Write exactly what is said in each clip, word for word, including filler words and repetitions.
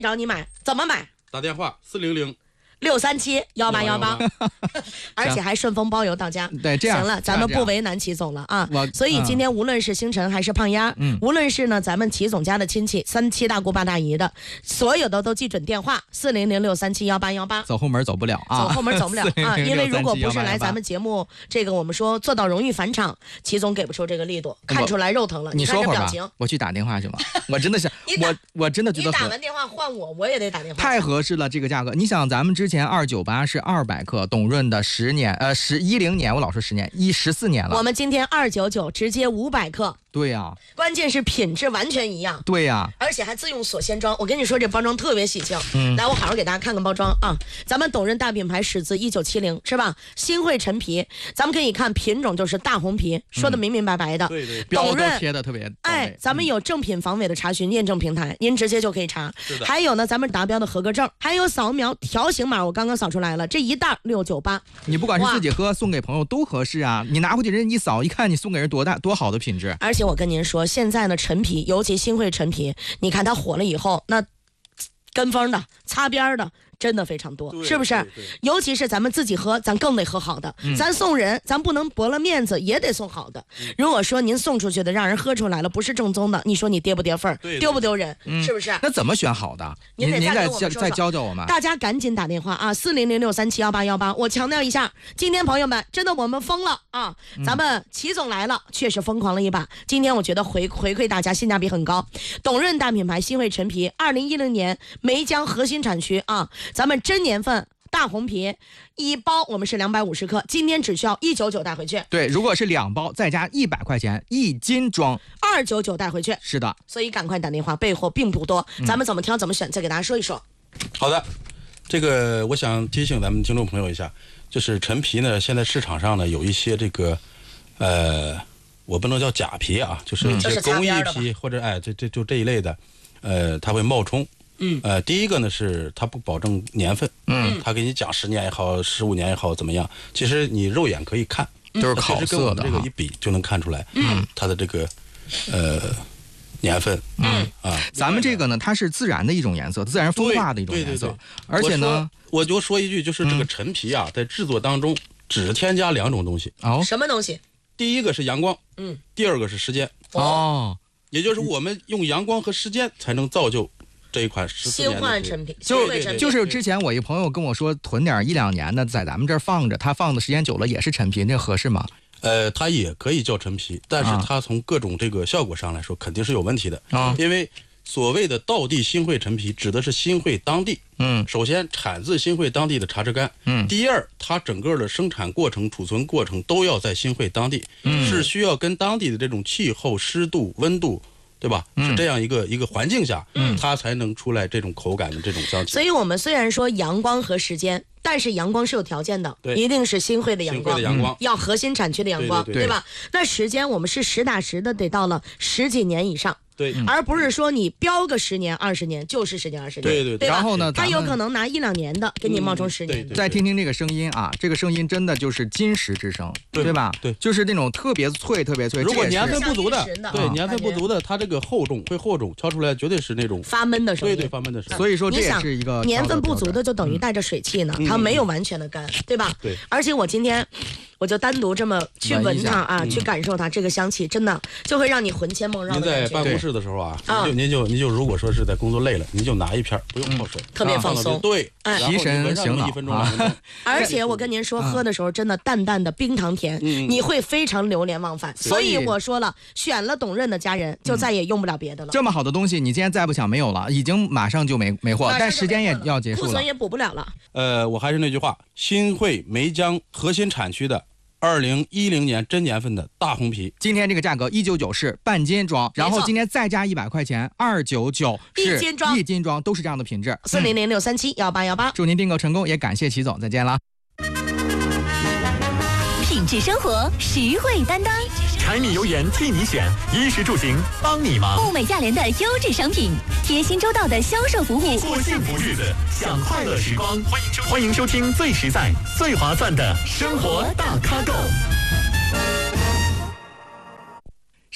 让你买，怎么买？ 打电话四零零六三七幺八幺八，而且还顺丰包邮到家。 对，这样行了，咱们不为难齐总了啊。所以今天无论是星辰还是胖丫， 嗯， 无论是呢咱们齐总家的亲戚，三七大姑八大姨的，所有的都记准电话四零零六三七幺八幺八。 走后门走不了啊， 走后门走不了啊，因为如果不是来咱们节目，这个我们说做到荣誉返场，齐总给不出这个力度，看出来肉疼了。 你说会儿吧，我去打电话去吧。我真的是，我我真的觉得你打完电话换我，我也得打电话。 太合适了，这个价格。你想，咱们之前二九八是二百克，董润的十年，呃，十一零年，我老说十年，一十四年了。 我们今天二九九直接五百克。 对呀、啊， 关键是品质完全一样。 对呀、啊， 而且还自用锁鲜装。我跟你说，这包装特别喜庆。 嗯， 来，我好好给大家看看包装啊。咱们董润大品牌始自一九七零，是吧？新会陈皮，咱们可以看品种就是大红皮，说的明明白白的。 对对， 标都贴的特别。 哎，咱们有正品防伪的查询验证平台，您直接就可以查。 是的。 还有呢，咱们达标的合格证，还有扫描条形码，我刚刚扫出来了，这一袋六九八。 你不管是自己喝，送给朋友都合适啊。你拿回去人一扫一看，你送给人多大多好的品质。 而且我跟您说，现在呢，陈皮，尤其新会陈皮，你看它火了以后，那跟风的、擦边的。真的非常多，是不是？尤其是咱们自己喝，咱更得喝好的。嗯、咱送人，咱不能驳了面子，也得送好的。嗯、如果说您送出去的让人喝出来了不是正宗的，你说你跌不跌份儿，丢不丢人？ 嗯、 是不是？ 那怎么选好的？ 您得再再再教教我们。 大家赶紧打电话啊，四零零六三七幺八幺八。我强调一下，今天朋友们真的我们疯了啊！咱们齐总来了，确实疯狂了一把。今天我觉得回回馈大家性价比很高。董润大品牌新会陈皮，二零一零年梅江核心产区啊，咱们真年份。大红皮一包我们是两百五十克，今天只需要一九九带回去。 对，如果是两包再加一百块钱，一斤装二九九带回去。 是的， 所以赶快打电话，备货并不多，咱们怎么挑怎么选，再给大家说一说。 好的，这个我想提醒咱们听众朋友一下，就是陈皮呢，现在市场上呢有一些这个，呃，我不能叫假皮啊，就是一些工艺皮、嗯、或者哎，这这就这一类的，呃，它会冒充。 嗯， 呃，第一个呢是它不保证年份， 嗯， 它给你讲十年也好，十五年也好，怎么样？其实你肉眼可以看， 都是烤色的， 这个一比就能看出来， 嗯， 它的这个呃年份， 嗯啊， 咱们这个呢，它是自然的一种颜色，自然风化的一种颜色， 对对对对而且呢， 我就说一句，就是这个陈皮啊，在制作当中只添加两种东西， 哦， 什么东西？ 第一个是阳光， 嗯， 第二个是时间， 哦， 也就是我们用阳光和时间才能造就。这一款新换陈皮， 就就是之前我一朋友跟我说，囤点一两年的在咱们这儿放着，他放的时间久了也是陈皮，这合适吗？ 呃，它也可以叫陈皮，但是它从各种这个效果上来说，肯定是有问题的啊。 因为所谓的道地新会陈皮，指的是新会当地。 嗯， 首先产自新会当地的茶枝干。 嗯， 第二，它整个的生产过程、储存过程都要在新会当地， 嗯， 是需要跟当地的这种气候、湿度、温度。对吧？是这样一个、嗯、一个环境下，嗯，它才能出来这种口感的这种香气。 所以我们虽然说阳光和时间，但是阳光是有条件的， 对， 一定是新会的阳光， 新会的阳光、 嗯、要核心产区的阳光， 对对对对吧？那时间我们是实打实的得到了十几年以上。 对， 而不是说你标个十年二十年就是十年二十年， 对对对吧？ 然后呢， 他有可能拿一两年的给你冒充十年的。 嗯、对对对再听听这个声音啊，这个声音真的就是金石之声， 对, 对吧？ 对， 就是那种特别脆、特别脆。 如果年份不足的， 的对、啊、年份不足的，它这个厚重会厚重，敲出来绝对是那种发闷的声音。 对对，发闷的声音。 所以说这也是一个年份不足的，就等于带着水汽呢， 嗯、 它没有完全的干，对吧？ 对。 而且我今天我就单独这么去闻它啊， 嗯、 去感受它这个香气，真的就会让你魂牵梦绕的感觉。 您在办公室的时候啊，您就您就您就如果说是在工作累了，您就拿一片，不用泡水， 特别放松， 对， 提神醒脑。 一分钟两分钟。 而且我跟您说，喝的时候真的淡淡的冰糖甜，你会非常流连忘返。所以我说了，选了董润的家人，就再也用不了别的了。 这么好的东西，你今天再不抢没有了，已经马上就没没货，但时间也要结束了， 库存也补不了了。 呃，我还是那句话，新会梅江核心产区的。二零一零年真年份的大红皮， 今天这个价格一九九是半斤装，然后今天再加一百块钱，二九九是一斤装， 一斤装都是这样的品质。 四零零六三七幺八幺八， 祝您订购成功，也感谢齐总，再见了。 品质生活，实惠担当。 柴米油盐替你选，衣食住行帮你忙。 物美价廉的优质商品，贴心周到的销售服务， 过幸福日子，享快乐时光。欢迎收欢迎收听最实在、最划算的生活大咖购。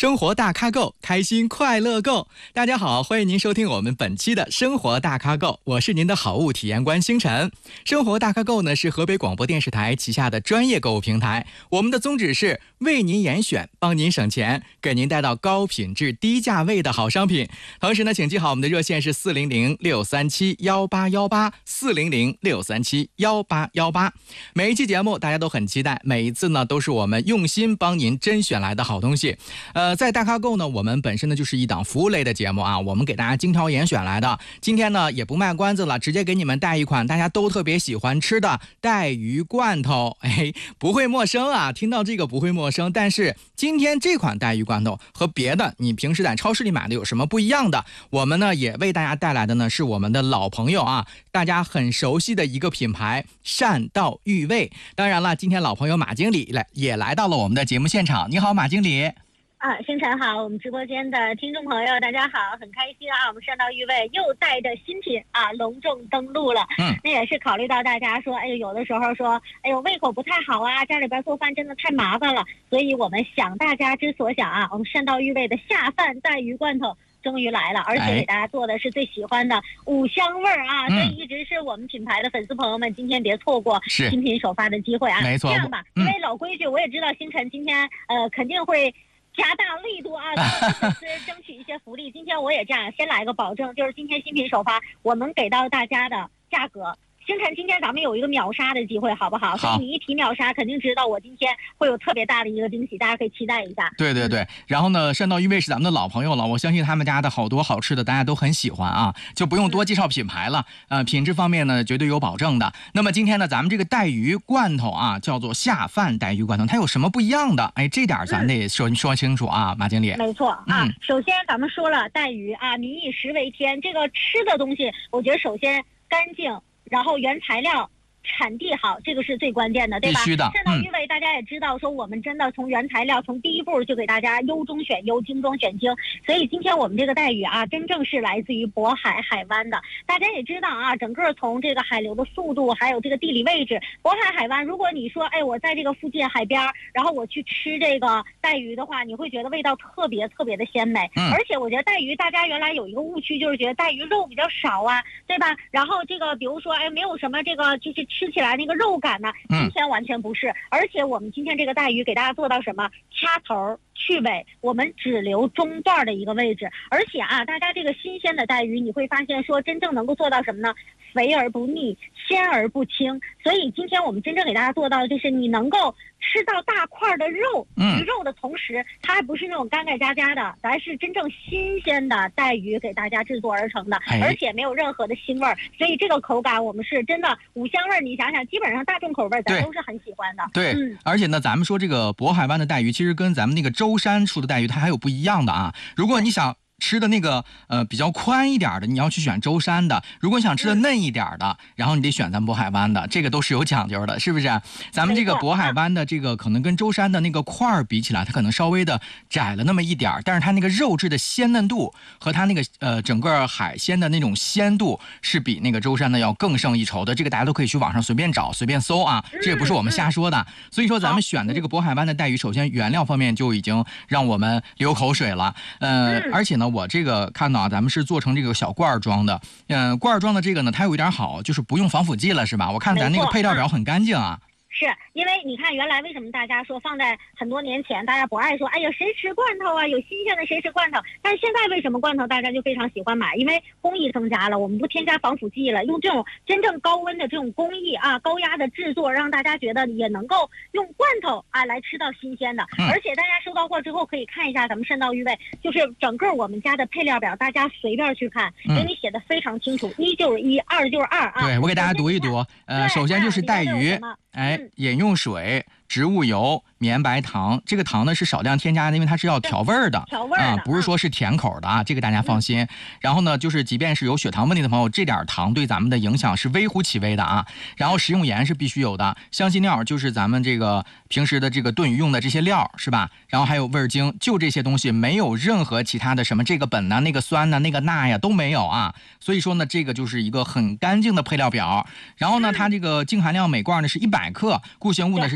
生活大咖够，开心快乐够。大家好，欢迎您收听我们本期的生活大咖够，我是您的好物体验官星辰。生活大咖够呢是河北广播电视台旗下的专业购物平台，我们的宗旨是为您严选，帮您省钱，给您带到高品质低价位的好商品。同时呢，请记好我们的热线是四零零六三七幺八幺八四零零六三七幺八幺八。每一期节目大家都很期待，每一次呢都是我们用心帮您甄选来的好东西。呃，在大咖购呢，我们本身呢就是一档服务类的节目啊，我们给大家精挑严选来的。今天呢也不卖关子了，直接给你们带一款大家都特别喜欢吃的带鱼罐头。哎，不会陌生啊，听到这个不会陌生。但是今天这款带鱼罐头和别的你平时在超市里买的有什么不一样的？我们呢也为大家带来的呢是我们的老朋友啊，大家很熟悉的一个品牌善道育味。当然了，今天老朋友马经理来也来到了我们的节目现场。你好，马经理。 啊，星辰好，我们直播间的听众朋友大家好，很开心啊，我们善道育味又带着新品啊隆重登陆了。嗯，那也是考虑到大家说，哎呦，有的时候说，哎呦，胃口不太好啊，家里边做饭真的太麻烦了，所以我们想大家之所想啊，我们善道育味的下饭带鱼罐头终于来了，而且给大家做的是最喜欢的五香味儿啊，所以一直是我们品牌的粉丝朋友们，今天别错过新品首发的机会啊。 没错， 这样吧，因为老规矩，我也知道星辰今天呃肯定会加大力度啊，给粉丝争取一些福利。今天我也这样，先来个保证，就是今天新品首发，我们给到大家的价格。星辰，今天咱们有一个秒杀的机会，好不好？所以你一提秒杀，肯定知道我今天会有特别大的一个惊喜，大家可以期待一下。 对对对，然后呢，善道育味是咱们的老朋友了，我相信他们家的好多好吃的大家都很喜欢啊，就不用多介绍品牌了。呃，品质方面呢，绝对有保证的。那么今天呢，咱们这个带鱼罐头啊，叫做下饭带鱼罐头，它有什么不一样的？哎，这点咱得说、嗯、说清楚啊，马经理。 没错啊、嗯，首先咱们说了带鱼啊，民以食为天，这个吃的东西，我觉得首先干净。然后原材料产地好，这个是最关键的，对吧？ 必须的。 善道育味大家也知道，说我们真的从原材料，从第一步就给大家优中选优，精中选精。所以今天我们这个带鱼啊，真正是来自于渤海海湾的。大家也知道啊，整个从这个海流的速度，还有这个地理位置，渤海海湾，如果你说，哎，我在这个附近海边，然后我去吃这个带鱼的话，你会觉得味道特别特别的鲜美。嗯。而且我觉得带鱼，大家原来有一个误区，就是觉得带鱼肉比较少啊，对吧？然后这个比如说，哎，没有什么这个就是吃起来那个肉感呢，今天完全不是、嗯、而且我们今天这个带鱼给大家做到什么，掐头去尾，我们只留中段的一个位置。而且啊，大家这个新鲜的带鱼你会发现说真正能够做到什么呢，肥而不腻，鲜而不清。所以今天我们真正给大家做到的就是你能够吃到大块的肉、嗯、鱼肉的同时，它还不是那种干干渣渣的，咱是真正新鲜的带鱼给大家制作而成的、哎、而且没有任何的腥味儿，所以这个口感我们是真的五香味儿，你想想基本上大众口味咱都是很喜欢的。 对、嗯、而且呢咱们说这个渤海湾的带鱼其实跟咱们那个舟山出的带鱼它还有不一样的啊。如果你想吃的那个呃比较宽一点的，你要去选舟山的；如果你想吃的嫩一点的，然后你得选咱渤海湾的，这个都是有讲究的，是不是？咱们这个渤海湾的这个可能跟舟山的那个块儿比起来，它可能稍微的窄了那么一点，但是它那个肉质的鲜嫩度和它那个呃整个海鲜的那种鲜度是比那个舟山的要更胜一筹的。这个大家都可以去网上随便找随便搜啊，这也不是我们瞎说的。所以说咱们选的这个渤海湾的带鱼，首先原料方面就已经让我们流口水了，呃，而且呢。我这个看到啊，咱们是做成这个小罐装的，嗯、呃，罐装的这个呢，它有一点好，就是不用防腐剂了，是吧？我看咱那个配料表很干净啊。 是因为你看原来为什么大家说放在很多年前大家不爱说，哎呀谁吃罐头啊，有新鲜的谁吃罐头，但是现在为什么罐头大家就非常喜欢买，因为工艺增加了，我们不添加防腐剂了，用这种真正高温的这种工艺啊，高压的制作，让大家觉得也能够用罐头啊来吃到新鲜的、嗯、而且大家收到货之后可以看一下咱们善道育味，就是整个我们家的配料表，大家随便去看，给你写的非常清楚，一就是一，二就是二啊。 对，我给大家读一读，呃，首先就是带鱼，哎，饮用水、植物油、绵白糖，这个糖呢是少量添加的，因为它是要调味儿的， 调味儿啊、 嗯，不是说是甜口的啊，这个大家放心。嗯、然后呢，就是即便是有血糖问题的朋友，这点糖对咱们的影响是微乎其微的啊。然后食用盐是必须有的，香辛料就是咱们这个平时的这个炖鱼用的这些料是吧？然后还有味儿精，就这些东西，没有任何其他的什么这个苯呐、那个酸呐、那个钠呀都没有啊。所以说呢，这个就是一个很干净的配料表。然后呢，它这个净含量每罐呢是一百克，固形物呢是大于百分之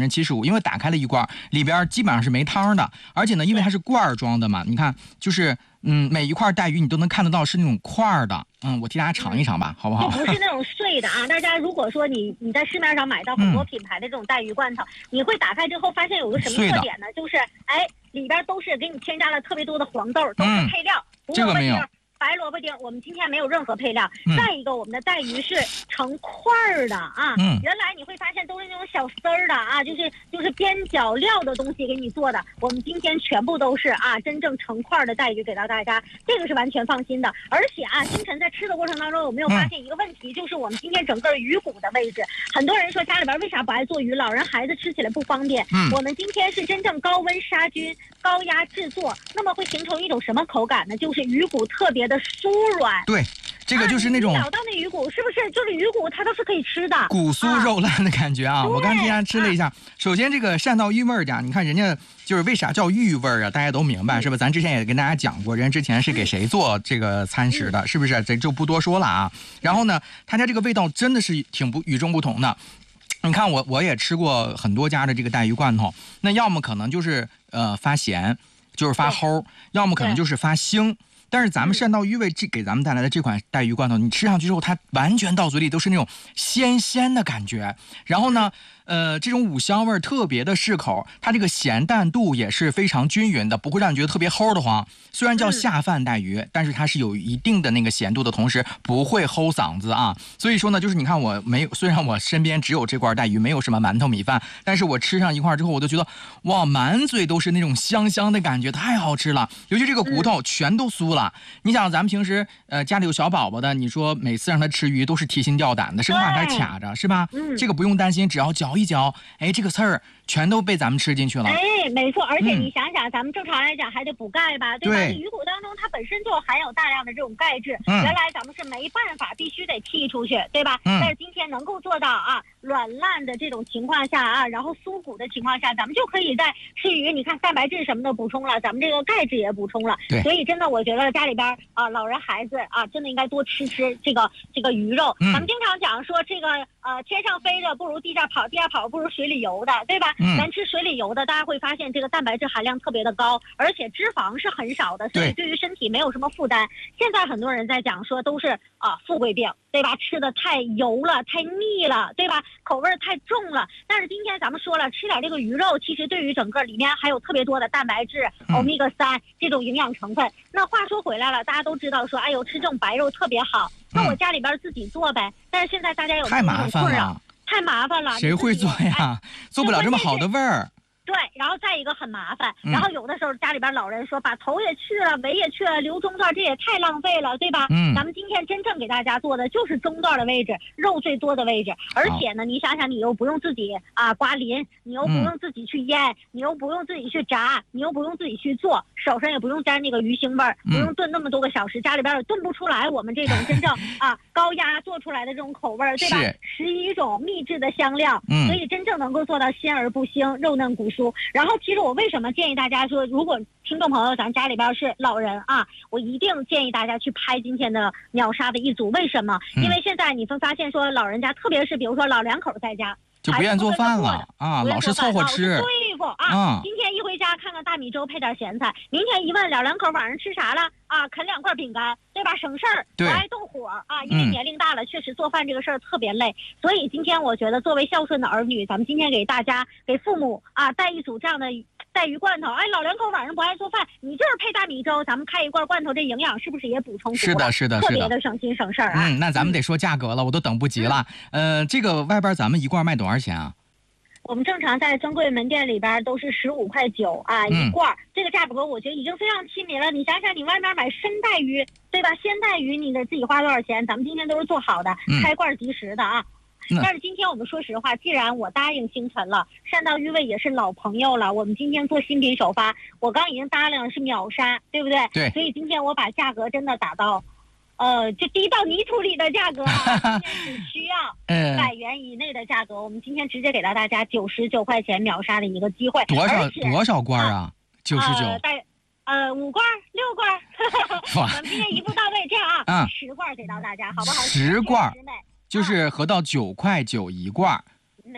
之七十五，因为打开了一罐，里边基本上是没汤的，而且呢，因为它是罐装的嘛，你看就是嗯，每一块带鱼你都能看得到是那种块的。嗯，我替大家尝一尝吧，好不好？ 不是那种碎的啊！大家如果说你你在市面上买到很多品牌的这种带鱼罐头，嗯、你会打开之后发现有个什么特点呢？就是哎，里边都是给你添加了特别多的黄豆，都是配料， 嗯、这个没有。 白萝卜丁，我们今天没有任何配料。嗯、再一个，我们的带鱼是成块儿的啊。嗯。原来你会发现都是那种小丝儿的啊，就是就是边角料的东西给你做的。我们今天全部都是啊，真正成块的带鱼给到大家，这个是完全放心的。而且啊，星辰在吃的过程当中有没有发现一个问题，嗯、就是我们今天整个鱼骨的位置，很多人说家里边为啥不爱做鱼，老人孩子吃起来不方便。嗯。我们今天是真正高温杀菌、高压制作，那么会形成一种什么口感呢？就是鱼骨特别的酥软。 对，这个就是那种、 啊、你找到那鱼骨是不是就是鱼骨它都是可以吃的， 骨酥肉烂的感觉啊！啊我刚才家吃了一下，啊、首先这个汕道鱼味儿的，你看人家就是为啥叫鱼味儿啊？大家都明白、嗯、是吧？咱之前也跟大家讲过，人家之前是给谁做这个餐食的，嗯、是不是？这就不多说了啊。然后呢，他家这个味道真的是挺不与众不同的。你看我我也吃过很多家的这个带鱼罐头，那要么可能就是呃发咸，就是发齁，要么可能就是发腥。但是咱们汕道鱼味这给咱们带来的这款带鱼罐头，你吃上去之后，它完全到嘴里都是那种鲜鲜的感觉。然后呢，呃，这种五香味特别的适口，它这个咸淡度也是非常均匀的，不会让你觉得特别齁的慌。虽然叫下饭带鱼，但是它是有一定的那个咸度的同时，不会齁嗓子啊。所以说呢，就是你看我没有，虽然我身边只有这罐带鱼，没有什么馒头米饭，但是我吃上一块之后，我就觉得哇，满嘴都是那种香香的感觉，太好吃了。尤其这个骨头全都酥了。你想咱们平时呃家里有小宝宝的，你说每次让他吃鱼都是提心吊胆的，生怕他卡着，是吧？嗯，这个不用担心，只要嚼一嚼，哎，这个刺儿全都被咱们吃进去了。 哎，没错，而且你想想，嗯、咱们正常来讲还得补钙吧，对吧？对鱼骨当中它本身就含有大量的这种钙质，嗯、原来咱们是没办法，必须得剔出去，对吧？嗯、但是今天能够做到啊，软烂的这种情况下啊，然后酥骨的情况下，咱们就可以在吃鱼，你看蛋白质什么的补充了，咱们这个钙质也补充了。对，所以真的我觉得家里边啊，老人孩子啊，真的应该多吃吃这个这个鱼肉。嗯、咱们经常讲说这个呃天上飞的不如地下跑，地下跑不如水里游的，对吧？嗯、咱吃水里游的，大家会发现这个蛋白质含量特别的高，而且脂肪是很少的，所以对于身体没有什么负担。现在很多人在讲说都是啊富贵病，对吧？吃的太油了，太腻了，对吧？口味太重了。但是今天咱们说了，吃点这个鱼肉，其实对于整个里面还有特别多的蛋白质、欧米伽三这种营养成分。那话说回来了，大家都知道说，哎呦，吃这种白肉特别好。那我家里边自己做呗。但是现在大家有太麻烦了， 太麻烦了， 谁会做呀？哎、做不了这么好的味儿。 对，然后再一个很麻烦，然后有的时候家里边老人说把头也去了，尾也去了，留中段这也太浪费了，对吧？嗯，咱们今天真正给大家做的就是中段的位置，肉最多的位置，而且呢，你想想，你又不用自己啊刮鳞，你又不用自己去腌，嗯、你又不用自己去炸，你又不用自己去做，手上也不用沾那个鱼腥味儿，不用炖那么多个小时，家里边也炖不出来我们这种真正啊高压做出来的这种口味儿，对吧？十一种秘制的香料，嗯，所以真正能够做到鲜而不腥，肉嫩骨。然后其实我为什么建议大家说，如果听众朋友咱家里边是老人啊，我一定建议大家去拍今天的秒杀的一组。为什么？因为现在你会发现说老人家，特别是比如说老两口在家就不愿做饭了啊，老是凑合吃， 对付啊。嗯、今天一回家看看大米粥配点咸菜，明天一问老两口晚上吃啥了啊？啃两块饼干，对吧？省事儿，不爱动火啊。因为年龄大了，嗯、确实做饭这个事儿特别累。所以今天我觉得，作为孝顺的儿女，咱们今天给大家给父母啊带一组这样的带鱼罐头。哎，老两口晚上不爱做饭，你就是配大米粥，咱们开一罐罐头，这营养是不是也补充足了？ 是的，是的， 特别的省心省事儿啊。 嗯，那咱们得说价格了，我都等不及了。嗯、呃，这个外边咱们一罐卖多少钱啊？ 我们正常在专柜门店里边都是十五块九啊一罐，嗯、这个价格我觉得已经非常亲民了。你想想，你外面买生带鱼，对吧？鲜带鱼你得自己花多少钱？咱们今天都是做好的，嗯、开罐即食的啊。嗯、但是今天我们说实话，既然我答应星辰了，汕道鱼味也是老朋友了，我们今天做新品首发，我刚已经答应了是秒杀，对不对？ 对。 所以今天我把价格真的打到。呃，就滴到泥土里的价格啊，今天只需要一百元以内的价格，我们今天直接给到大家九十九块钱秒杀的一个机会。 多少多少罐啊？九十九。 带呃五罐六罐，我们今天一步到位，这样啊，嗯、十罐给到大家，好不好？ 十罐，就是合到九块九一罐。 没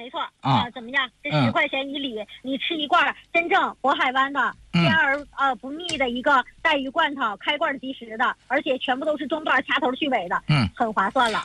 没错啊， 怎么样？这嗯十块钱一礼，你吃一罐真正渤海湾的鲜而呃不腻的一个带鱼罐头，开罐即食的，而且全部都是中段掐头去尾的， 嗯， 很划算了。